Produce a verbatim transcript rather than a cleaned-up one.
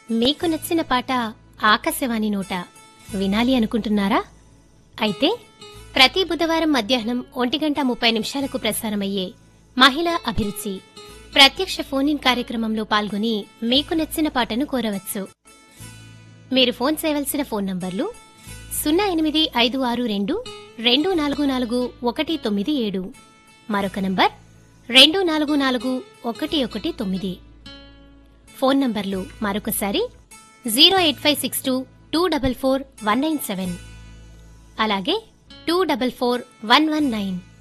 మీకు నచ్చిన పాట ఆకాశవాణి నోట వినాలి అనుకుంటున్నారా? అయితే ప్రతి బుధవారం మధ్యాహ్నం ఒంటి గంట ముప్పై నిమిషాలకు ప్రసారమయ్యే మహిళా అభిరుచి ప్రత్యక్ష ఫోన్ ఇన్ కార్యక్రమంలో పాల్గొని మీకు నచ్చిన పాటను కోరవచ్చు. మీరు ఫోన్ చేయవలసిన ఫోన్ నంబర్లు సున్నా ఎనిమిది ఐదు ఆరు రెండు రెండు నాలుగు నాలుగు ఒకటి తొమ్మిది ఏడు, మరొక నంబర్ రెండు నాలుగు నాలుగు ఒకటి ఒకటి తొమ్మిది. ఫోన్ నంబర్లు మరొకసారి zero eight five six two two double four one nine seven, అలాగే two double four one one nine.